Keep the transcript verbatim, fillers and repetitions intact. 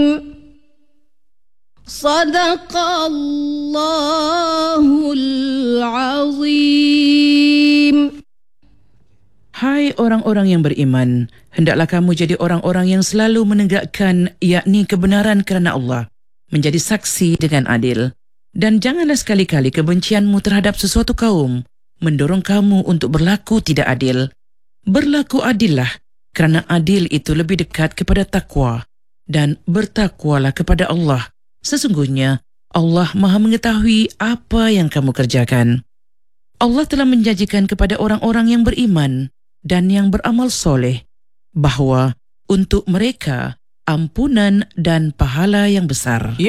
Sadaqallahul azim. Hai orang-orang yang beriman, hendaklah kamu jadi orang-orang yang selalu menegakkan yakni kebenaran kerana Allah, menjadi saksi dengan adil. Dan janganlah sekali-kali kebencianmu terhadap sesuatu kaum mendorong kamu untuk berlaku tidak adil. Berlaku adillah, kerana adil itu lebih dekat kepada takwa, dan bertakwalah kepada Allah. Sesungguhnya Allah Maha mengetahui apa yang kamu kerjakan. Allah telah menjanjikan kepada orang-orang yang beriman dan yang beramal soleh bahawa untuk mereka ampunan dan pahala yang besar.